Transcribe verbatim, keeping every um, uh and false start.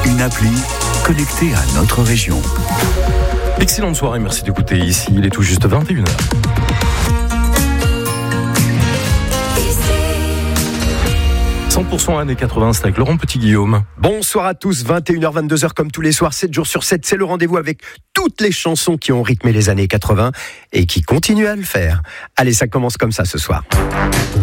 une appli connectée à notre région. Excellente soirée, merci d'écouter. Ici, il est tout juste vingt et une heures. cent pour cent années quatre-vingts, c'est avec Laurent Petit-Guillaume. Bonsoir à tous, vingt et une heures vingt-deux heures comme tous les soirs, sept jours sur sept, c'est le rendez-vous avec toutes les chansons qui ont rythmé les années quatre-vingts et qui continuent à le faire. Allez, ça commence comme ça ce soir.